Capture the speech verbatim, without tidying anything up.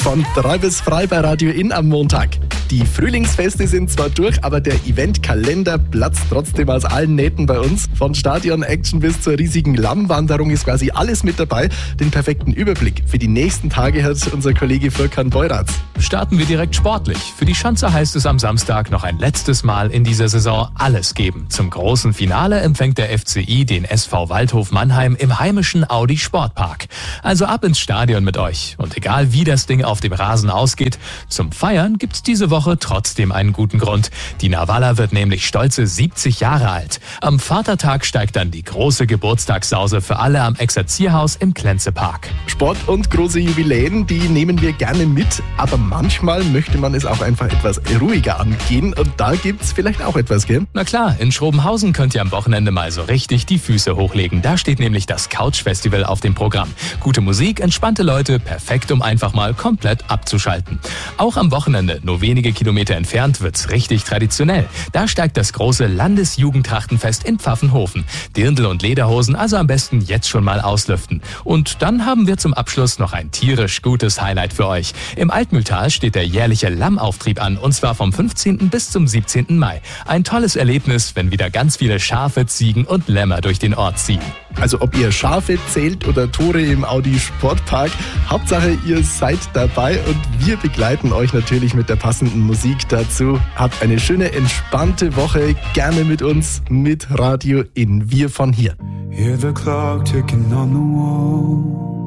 Von drei bis frei bei Radio In am Montag. Die Frühlingsfeste sind zwar durch, aber der Eventkalender platzt trotzdem aus allen Nähten bei uns. Von Stadion-Action bis zur riesigen Lammwanderung ist quasi alles mit dabei. Den perfekten Überblick für die nächsten Tage hat unser Kollege Furkan Beuratz. Starten wir direkt sportlich. Für die Schanze heißt es am Samstag noch ein letztes Mal in dieser Saison alles geben. Zum großen Finale empfängt der F C I den S V Waldhof Mannheim im heimischen Audi Sportpark. Also ab ins Stadion mit euch. Und egal wie das Ding auf dem Rasen ausgeht, zum Feiern gibt's diese Woche trotzdem einen guten Grund. Die Narwala wird nämlich stolze siebzig Jahre alt. Am Vatertag steigt dann die große Geburtstagssause für alle am Exerzierhaus im Klenzepark. Sport und große Jubiläen, die nehmen wir gerne mit, aber manchmal möchte man es auch einfach etwas ruhiger angehen und da gibt's vielleicht auch etwas, gell? Na klar, in Schrobenhausen könnt ihr am Wochenende mal so richtig die Füße hochlegen. Da steht nämlich das Couch Festival auf dem Programm. Gute Musik, entspannte Leute, perfekt, um einfach mal komplett abzuschalten. Auch am Wochenende, nur wenige Kilometer entfernt, wird's richtig traditionell. Da steigt das große Landesjugendtrachtenfest in Pfaffenhofen. Dirndl und Lederhosen, also am besten jetzt schon mal auslüften. Und dann haben wir zum Abschluss noch ein tierisch gutes Highlight für euch. Im Altmühltal steht der jährliche Lammauftrieb an, und zwar vom fünfzehnten bis zum siebzehnten Mai. Ein tolles Erlebnis, wenn wieder ganz viele Schafe, Ziegen und Lämmer durch den Ort ziehen. Also ob ihr Schafe zählt oder Tore im Audi Sportpark, Hauptsache ihr seid dabei und wir begleiten euch natürlich mit der passenden Musik dazu. Habt eine schöne, entspannte Woche, gerne mit uns, mit Radio In, wir von hier. Hear the clock ticking on the wall.